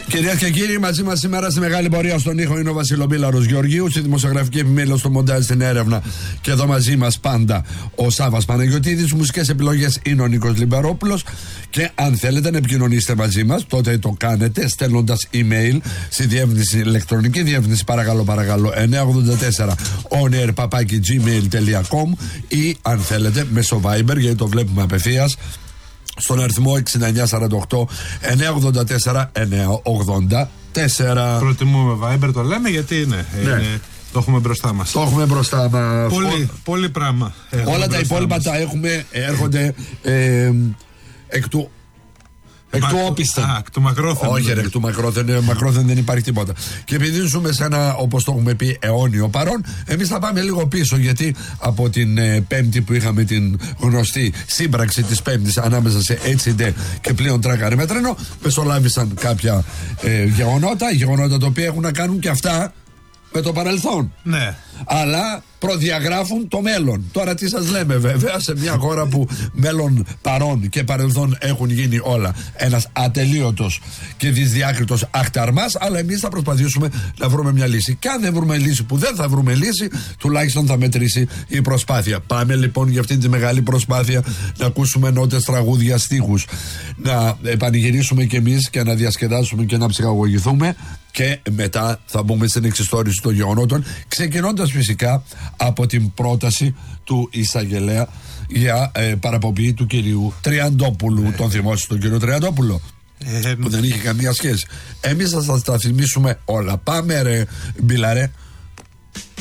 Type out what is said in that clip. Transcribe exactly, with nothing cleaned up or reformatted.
Κυρίες και κύριοι, μαζί μας σήμερα στη μεγάλη πορεία στον ήχο είναι ο Βασιλομπίλαρος Γεωργίου, στη δημοσιογραφική επιμέλεια, στο μοντάζ, στην έρευνα, και εδώ μαζί μας πάντα ο Σάββας Παναγιωτίδης. Μουσικές επιλογές είναι ο Νίκος Λιμπερόπουλος. Και αν θέλετε να επικοινωνήσετε μαζί μας, τότε το κάνετε στέλνοντας email στη διεύθυνση, ηλεκτρονική διεύθυνση, παρακαλώ, παρακαλώ, εννιά ογδόντα τέσσερα on air παπάκι gmail τελεία com, ή αν θέλετε μέσω Viber, γιατί το βλέπουμε απευθείας, στον αριθμό εξήντα εννιά σαράντα οκτώ εννιά ογδόντα τέσσερα εννιά ογδόντα τέσσερα. Προτιμούμε Viber, το λέμε γιατί είναι, ναι. είναι το έχουμε μπροστά μας. Το έχουμε μπροστά μας. Πολύ, πολύ πράγμα. Όλα τα υπόλοιπα μας τα έχουμε, έρχονται ε, εκ του Εκ του όπισθεν. Α, εκ του μακρόθεν. Όχι, ρε, εκ του μακρόθεν, μακρόθεν δεν υπάρχει τίποτα. Και επειδή ζούμε σε ένα, όπως το έχουμε πει, αιώνιο παρόν, εμείς θα πάμε λίγο πίσω. Γιατί από την ε, Πέμπτη που είχαμε την γνωστή σύμπραξη της Πέμπτης ανάμεσα σε έιτς ντι και πλέον Τράκαρη με τρένο, μεσολάβησαν κάποια ε, γεγονότα, γεγονότα τα οποία έχουν να κάνουν και αυτά με το παρελθόν. Ναι. Αλλά προδιαγράφουν το μέλλον. Τώρα τι σας λέμε, βέβαια, σε μια χώρα που μέλλον, παρόν και παρελθόν έχουν γίνει όλα. Ένας ατελείωτος και δυσδιάκριτος αχταρμάς, αλλά εμείς θα προσπαθήσουμε να βρούμε μια λύση. Και αν δεν βρούμε λύση, που δεν θα βρούμε λύση, τουλάχιστον θα μετρήσει η προσπάθεια. Πάμε λοιπόν για αυτήν τη μεγάλη προσπάθεια να ακούσουμε νότες, τραγούδια, στίχους, να πανηγυρίσουμε κι εμείς και να διασκεδάσουμε και να ψυχαγωγηθούμε. Και μετά θα μπούμε στην εξιστόρηση των γεγονότων, ξεκινώντας φυσικά από την πρόταση του εισαγγελέα για ε, παραπομπή του κυρίου Τριαντόπουλου. Ε. Τον θυμόσαι τον κύριο Τριαντόπουλο, ε, που δεν είχε καμία σχέση. Εμείς θα σας τα θυμίσουμε όλα. Πάμε ρε Μπιλαρέ.